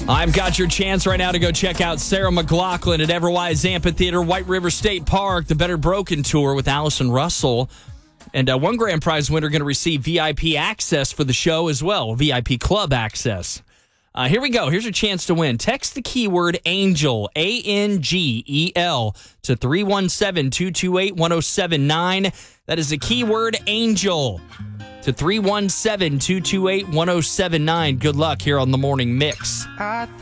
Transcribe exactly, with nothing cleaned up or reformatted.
I've got your chance right now to go check out Sarah McLachlan at Everwise Amphitheater, White River State Park, the Better Broken Tour with Allison Russell. And uh, one grand prize winner going to receive V I P access for the show as well, V I P club access. Uh, here we go. Here's your chance to win. Text the keyword ANGEL, A N G E L, to three one seven, two two eight, one oh seven nine. That is the keyword ANGEL to three one seven, two two eight, one oh seven nine. Good luck here on The Morning Mix. I